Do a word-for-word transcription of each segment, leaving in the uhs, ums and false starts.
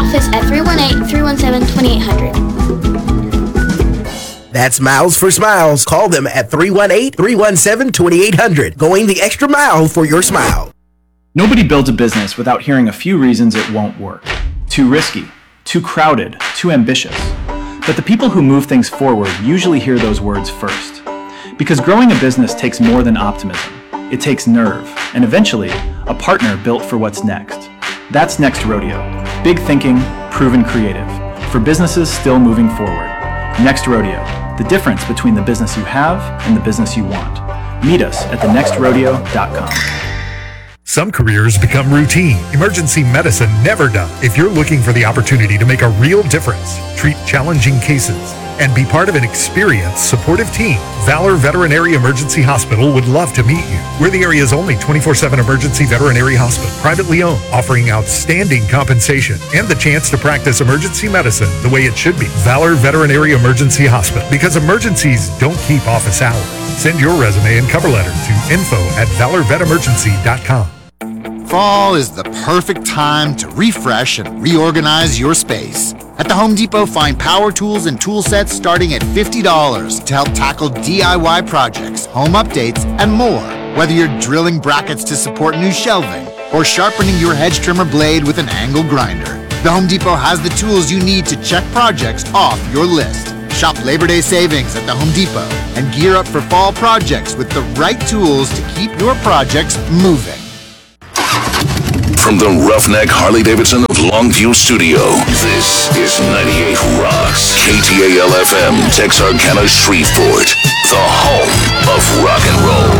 office at three one eight, three one seven, two eight zero zero. That's Miles for Smiles. Call them at three one eight, three one seven, two eight zero zero. Going the extra mile for your smile. Nobody builds a business without hearing a few reasons it won't work. Too risky, too crowded, too ambitious. But the people who move things forward usually hear those words first. Because growing a business takes more than optimism. It takes nerve, and eventually, a partner built for what's next. That's Next Rodeo. Big thinking, proven creative. For businesses still moving forward. Next Rodeo. The difference between the business you have and the business you want. Meet us at the next rodeo dot com. Some careers become routine. Emergency medicine never does. If you're looking for the opportunity to make a real difference, treat challenging cases, and be part of an experienced, supportive team, Valor Veterinary Emergency Hospital would love to meet you. We're the area's only twenty-four seven emergency veterinary hospital, privately owned, offering outstanding compensation and the chance to practice emergency medicine the way it should be. Valor Veterinary Emergency Hospital, because emergencies don't keep office hours. Send your resume and cover letter to info at valor vet emergency dot com. Fall is the perfect time to refresh and reorganize your space. At the Home Depot, find power tools and tool sets starting at fifty dollars to help tackle D I Y projects, home updates, and more. Whether you're drilling brackets to support new shelving or sharpening your hedge trimmer blade with an angle grinder, the Home Depot has the tools you need to check projects off your list. Shop Labor Day savings at the Home Depot and gear up for fall projects with the right tools to keep your projects moving. From the Roughneck Harley-Davidson of Longview Studio, this is ninety-eight Rocks, K T A L F M, Texarkana, Shreveport, the home of rock and roll.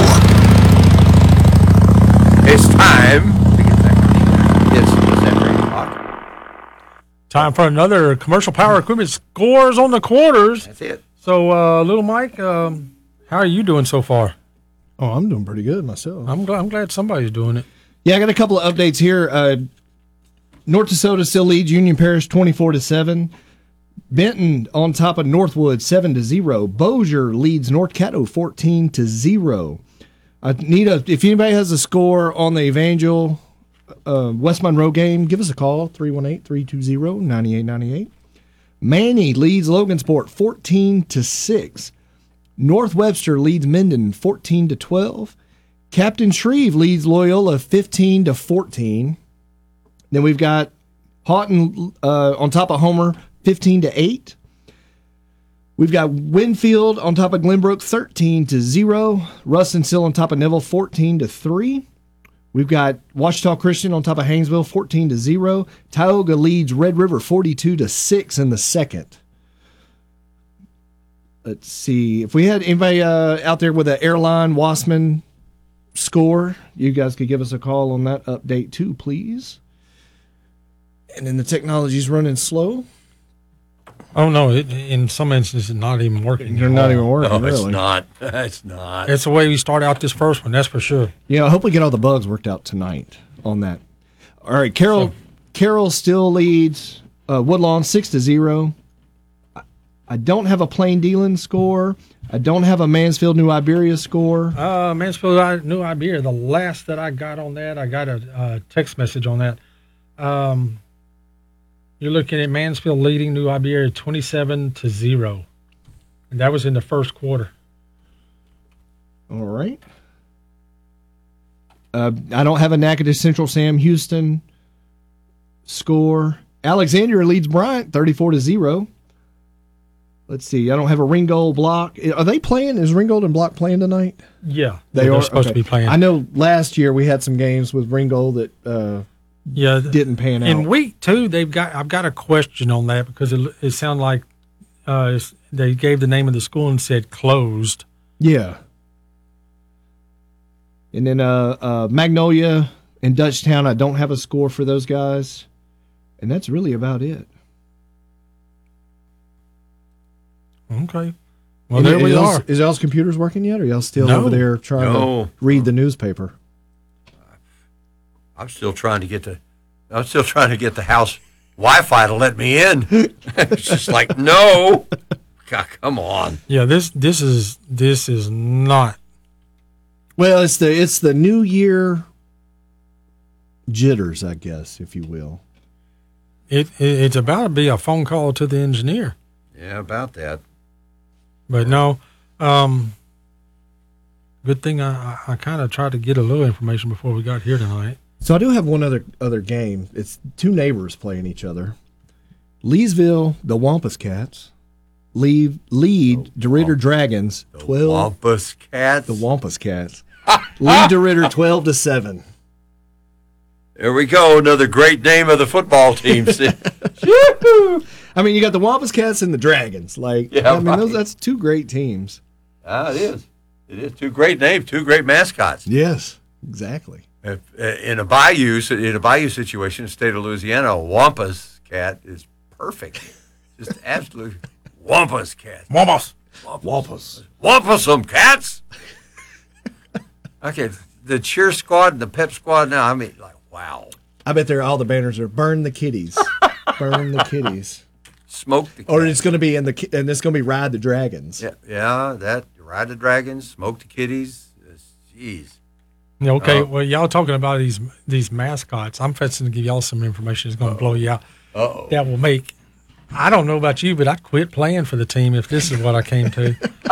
It's time to get that. Yes, it's that three o'clock. Time for another commercial power equipment scores on the quarters. That's it. So, uh, little Mike, um, how are you doing so far? Oh, I'm doing pretty good myself. I'm glad, I'm glad somebody's doing it. Yeah, I got a couple of updates here. Uh, North DeSoto still leads Union Parish twenty-four to seven. Benton on top of Northwood seven to zero. Bossier leads North Caddo fourteen to zero. I need a, if anybody has a score on the Evangel uh, West Monroe game, give us a call, three one eight, three two zero, nine eight nine eight. Manny leads Logansport fourteen to six. North Webster leads Minden fourteen to twelve. Captain Shreve leads Loyola fifteen to fourteen. Then we've got Houghton uh, on top of Homer fifteen to eight. We've got Winfield on top of Glenbrook thirteen to zero. Ruston Sill on top of Neville fourteen to three. We've got Ouachita Christian on top of Haynesville fourteen to zero. Tioga leads Red River forty-two to six in the second. Let's see. If we had anybody uh, out there with an Airline Wassman score, you guys could give us a call on that update too, please. And then the technology's running slow. Oh, no, it, in some instances, it's not even working. They're not even working, No, really. it's not. It's not. It's the way we start out this first one, that's for sure. Yeah, I hope we get all the bugs worked out tonight on that. All right, Carroll, So- Carroll still leads uh, Woodlawn six to zero. I, I don't have a Plain Dealing score. I don't have a Mansfield New Iberia score. Uh, Mansfield I, New Iberia, the last that I got on that, I got a uh, text message on that. Um, you're looking at Mansfield leading New Iberia twenty-seven to zero. And that was in the first quarter. All right. Uh, I don't have a Natchitoches Central Sam Houston score. Alexandria leads Bryant thirty-four to zero. Let's see. I don't have a Ringgold Block. Are they playing? Is Ringgold and Block playing tonight? Yeah. They they're are supposed okay. to be playing. I know last year we had some games with Ringgold that uh, yeah, didn't pan out. In week two, they've got. I've got a question on that because it, it sounded like uh, it's, they gave the name of the school and said closed. Yeah. And then uh, uh, Magnolia and Dutchtown, I don't have a score for those guys. And that's really about it. Okay. Well, And there we y'all's- are. Is y'all's computers working yet, or y'all still No. over there trying No. to read the newspaper? I'm still trying to get the. I'm still trying to get the house Wi-Fi to let me in. It's just like no. God, come on. Yeah, this this is this is not. Well, it's the it's the New Year jitters, I guess, if you will. it, it it's about to be a phone call to the engineer. Yeah, about that. But no, um, good thing I, I, I kind of tried to get a little information before we got here tonight. So I do have one other other game. It's two neighbors playing each other. Leesville, the Wampus Cats, lead lead DeRidder Dragons twelve. Wampus Cats. The Wampus Cats lead DeRidder twelve to seven. There we go. Another great name of the football team. I mean, you got the Wampus Cats and the Dragons. Like, Yeah, I mean, right. those, that's two great teams. Ah, it is. It is two great names, two great mascots. Yes, exactly. If, uh, in a bayou, in a bayou situation, in the state of Louisiana, a Wampus Cat is perfect. Just absolute Wampus Cat. Wampus. Wampus. Wampus them cats. Okay, the cheer squad and the pep squad now. I mean, like, wow. I bet there all the banners are "Burn the Kitties," "Burn the Kitties," Smoke the cats. or it's going to be in the ki- and it's going to be "Ride the Dragons." Yeah, yeah, that ride the dragons, smoke the kitties. Jeez. Yeah, okay, Oh. well, y'all talking about these these mascots. I'm fixing to give y'all some information that's going to blow you out. Uh-oh. That will make. I don't know about you, but I'd quit playing for the team if this is what I came to.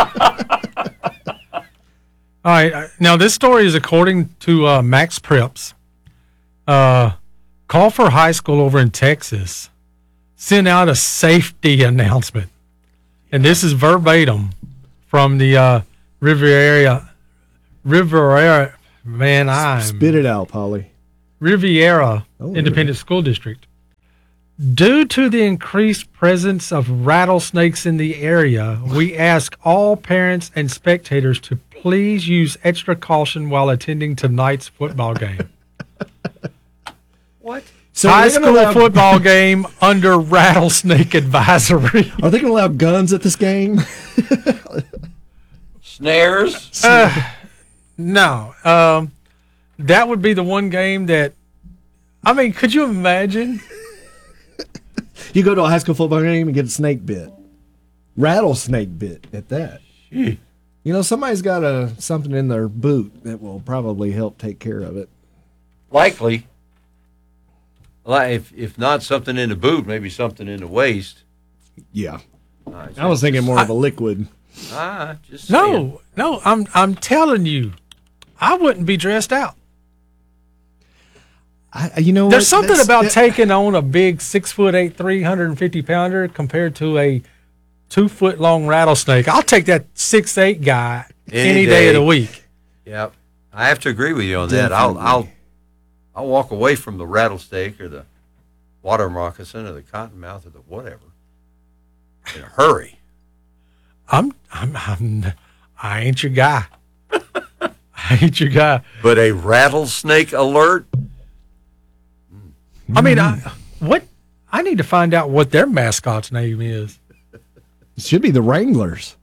All right. uh, Now, this story is according to uh, Max Preps. Uh, Culver High School over in Texas sent out a safety announcement. And this is verbatim from the uh, Riviera. Riviera, man, I'm. Spit it out, Polly. Riviera Oh, Independent really? School District. Due to the increased presence of rattlesnakes in the area, we ask all parents and spectators to please use extra caution while attending tonight's football game. What? So High are they gonna school allow- football game under rattlesnake advisory. Are they going to allow guns at this game? Snares. Uh, no. Um, that would be the one game that, I mean, could you imagine? You go to a high school football game and get a snake bit, rattlesnake bit at that. Gee. You know, somebody's got a something in their boot that will probably help take care of it. Likely. Like if if not something in the boot, maybe something in the waist. Yeah, Uh, I was thinking more of a liquid. Ah, just saying. No, no, I'm I'm telling you, I wouldn't be dressed out. I, you know, There's what? something That's- about that- taking on a big six foot eight, three hundred fifty pounder compared to a two foot long rattlesnake. I'll take that six eight guy any, Any day. day. of the week. Yep. I have to agree with you on that. I'll Definitely. I'll I'll walk away from the rattlesnake or the water moccasin or the cottonmouth or the whatever in a hurry. I'm, I'm, I'm, I ain't your guy. I ain't your guy. But a rattlesnake alert? I mean, I, what? I need to find out what their mascot's name is. It should be the Wranglers.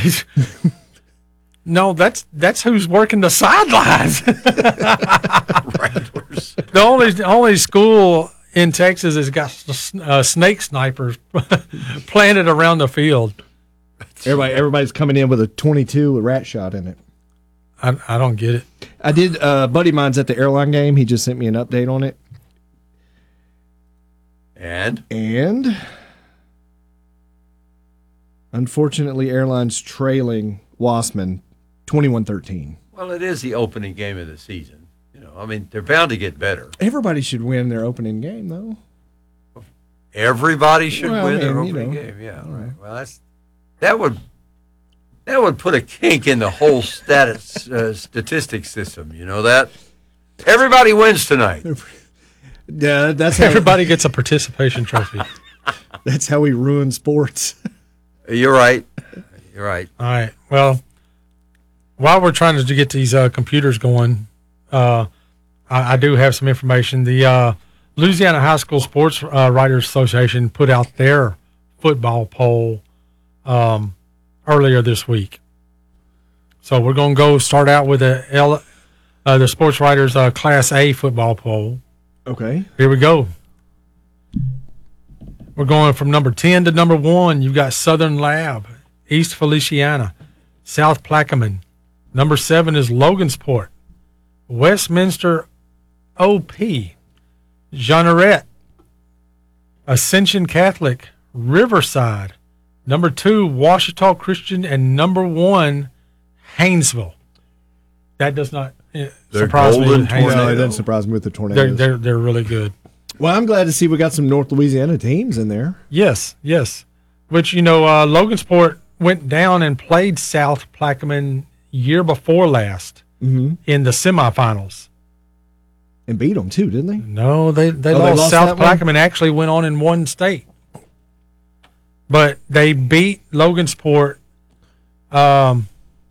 No, that's that's who's working the sidelines. Rattlers. The only the only school in Texas has got uh, snake snipers planted around the field. Everybody, everybody's coming in with a twenty-two with rat shot in it. I, I don't get it. I did. Uh, buddy of mine's at the airline game. He just sent me an update on it. And And unfortunately, airlines trailing Wassman twenty-one thirteen. well, it is the opening game of the season. You know, I mean, they're bound to get better. Everybody should win their opening game, though. Everybody should Well, I win their mean, you opening know. game. Yeah. All right. Well, that's that would that would put a kink in the whole status uh, statistics system. You know that everybody wins tonight. Yeah, that's how, Everybody gets a participation trophy. All that's how we ruin sports. You're right. You're right. right. Well, while we're trying to get these uh, computers going, uh, I, I do have some information. The uh, Louisiana High School Sports uh, Writers Association put out their football poll um, earlier this week. So we're going to go start out with the L, uh, the Sports Writers uh, Class A football poll. Okay. Here we go. We're going from number ten to number one. You've got Southern Lab, East Feliciana, South Plaquemine. Number seven is Logansport, Westminster O P, Jeanneret, Ascension Catholic, Riverside. Number two, Washita Christian, and number one, Haynesville. That does not uh, surprise me. with Haynesville. No, it doesn't surprise me with the They're, Tornadoes. they're they're really good. Well, I'm glad to see we got some North Louisiana teams in there. Yes, yes. Which, you know, uh, Logansport went down and played South Plaquemine year before last Mm-hmm. in the semifinals. And beat them, too, didn't they? No, they, they, Oh, lost. they lost South that one? Plaquemine actually went on and won state. But they beat Logansport um,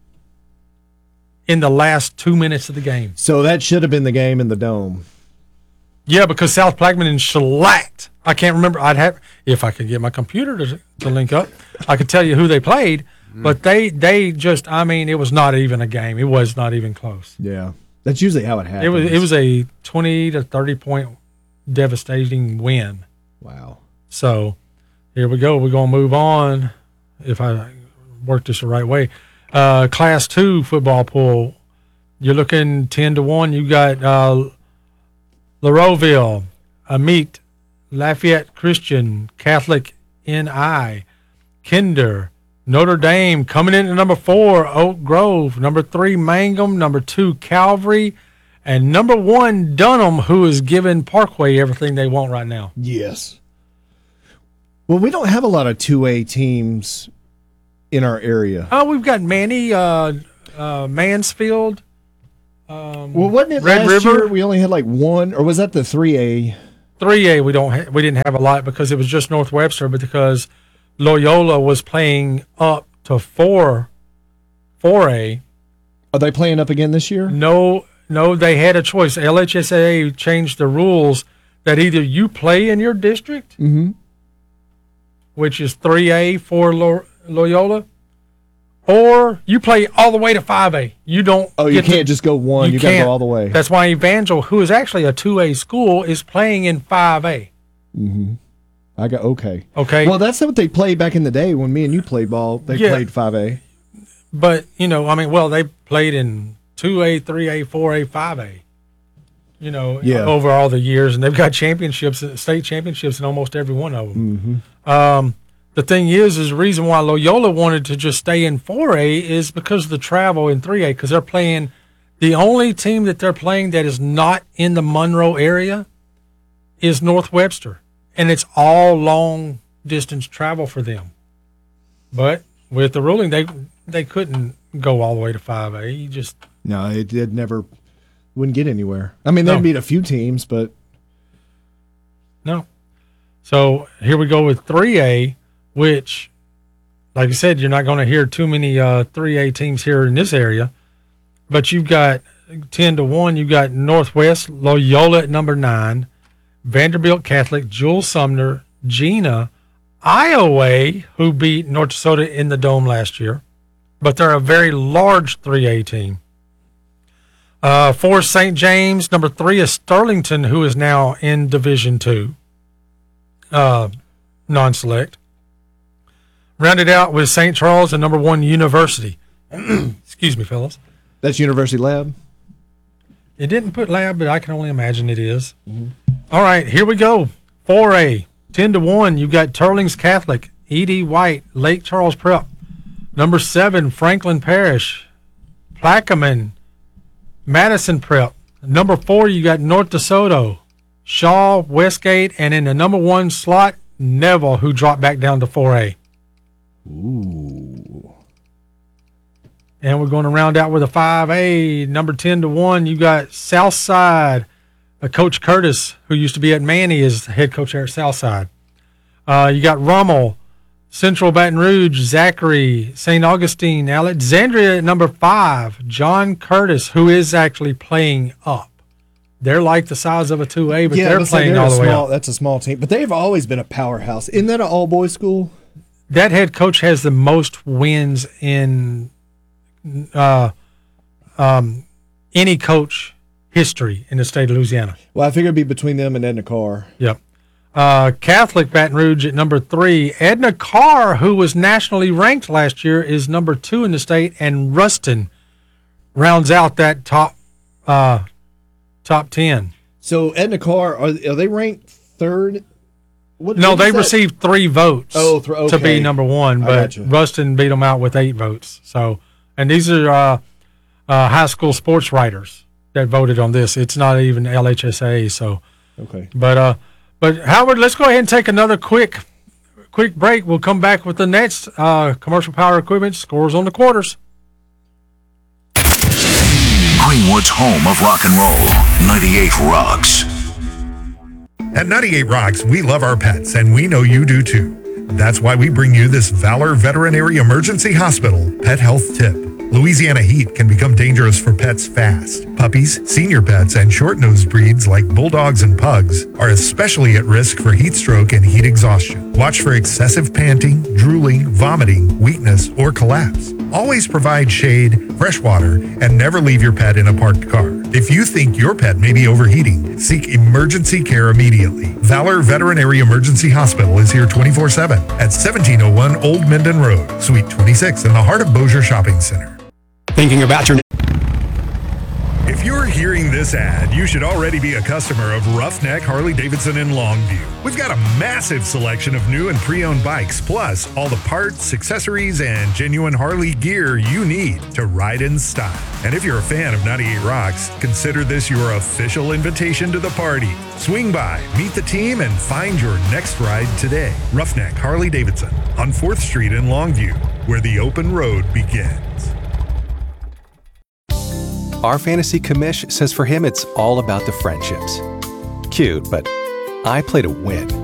in the last two minutes of the game. So that should have been the game in the Dome. Yeah, because South Plaquemine shellacked. I can't remember. I'd have if I could get my computer to, to link up. I could tell you who they played, but they they just. I mean, it was not even a game. It was not even close. Yeah. That's usually how it happens. It was it was a twenty to thirty point devastating win. Wow. So here we go. We're gonna move on. If I work this the right way, uh, Class Two football pool. You're looking ten to one. You got uh, Laroville, Amit, Lafayette Christian, Catholic N I, Kinder, Notre Dame coming in at number four, Oak Grove, number three, Mangum, number two, Calvary, and number one, Dunham, who is giving Parkway everything they want right now. Yes. Well, we don't have a lot of two A teams in our area. Oh, we've got Manny, uh, uh, Mansfield. Um, Well, wasn't it Red last River? year we only had like one, or was that the three A? three A we don't ha- we didn't have a lot because it was just North Webster, but because Loyola was playing up to four, four A. Are they playing up again this year? No, no, they had a choice. L H S A changed the rules that either you play in your district, Mm-hmm. which is three A for Lo- Loyola, or you play all the way to five A. You don't. Oh, you get to- can't just go one. You, got to can't. go all the way. That's why Evangel, who is actually a two A school, is playing in five A. Mm-hmm. I got okay. Okay. Well, that's what they played back in the day when me and you played ball. They Yeah. played five A. But, you know, I mean, well, they played in two A, three A, four A, five A, you know, Yeah. over all the years. And they've got championships, state championships in almost every one of them. Mm-hmm. Um, the thing is, is the reason why Loyola wanted to just stay in four A is because of the travel in three A, because they're playing, the only team that they're playing that is not in the Monroe area is North Webster. And it's all long distance travel for them. But with the ruling, they they couldn't go all the way to five A. You just No, it did never. Wouldn't get anywhere. I mean, they No. beat a few teams, but no. So here we go with three A, which, like I said, you're not going to hear too many uh, three A teams here in this area. But you've got ten to one. You've got Northwest Loyola at number nine, Vanderbilt Catholic, Jules Sumner, Gina, Iowa, who beat North Dakota in the Dome last year, but they're a very large three A team. Uh, four, Saint James. Number three is Sterlington, who is now in Division Two, uh, non-select. Rounded out with Saint Charles and number one, University. Excuse me, fellas. that's University Lab. It didn't put lab, but I can only imagine it is. All right, here we go. four A, ten to one. You got Turlings Catholic, E D White, Lake Charles Prep. Number seven, Franklin Parish, Plaquemine, Madison Prep. Number four, you got North DeSoto, Shaw, Westgate, and in the number one slot, Neville, who dropped back down to four A. Ooh. And we're going to round out with a five A. Number ten to one, you got Southside. Uh, Coach Curtis, who used to be at Manny, is the head coach there at Southside. Uh, you got Rummel, Central Baton Rouge, Zachary, Saint Augustine, Alexandria at number five, John Curtis, who is actually playing up. They're like the size of a two A, but Yeah, they're let's say playing they're all a the way small, up. That's a small team, but they've always been a powerhouse. Isn't that an all boys school? That head coach has the most wins in uh, um, any coach history in the state of Louisiana. Well, I figure it'd be between them and Edna Carr. Yep. Uh, Catholic Baton Rouge at number three. Edna Carr, who was nationally ranked last year, is number two in the state, and Ruston rounds out that top uh, top ten. So Edna Carr, are, are they ranked third What, No, what they is that? received three votes Oh, th- to be okay. number one, I but gotcha. Ruston beat them out with eight votes. So, and these are uh, uh, high school sports writers that voted on this. It's not even L H S A. So, Okay. but uh, but Howard, let's go ahead and take another quick quick break. We'll come back with the next uh, commercial power equipment scores on the quarters. Greenwood's home of rock and roll. ninety-eight Rocks. At ninety-eight Rocks, we love our pets, and we know you do too. That's why we bring you this Valor Veterinary Emergency Hospital Pet Health Tip. Louisiana heat can become dangerous for pets fast. Puppies, senior pets, and short-nosed breeds like bulldogs and pugs are especially at risk for heat stroke and heat exhaustion. Watch for excessive panting, drooling, vomiting, weakness, or collapse. Always provide shade, fresh water, and never leave your pet in a parked car. If you think your pet may be overheating, seek emergency care immediately. Valor Veterinary Emergency Hospital is here twenty-four seven at seventeen oh one Old Minden Road, Suite twenty-six in the heart of Bossier Shopping Center. Thinking about your... If you're hearing this ad, you should already be a customer of Roughneck Harley-Davidson in Longview. We've got a massive selection of new and pre-owned bikes, plus all the parts, accessories, and genuine Harley gear you need to ride in style. And if you're a fan of ninety-eight Rocks, consider this your official invitation to the party. Swing by, meet the team, and find your next ride today. Roughneck Harley-Davidson on fourth Street in Longview, where the open road begins. Our fantasy commish says for him it's all about the friendships. Cute, but I play to win.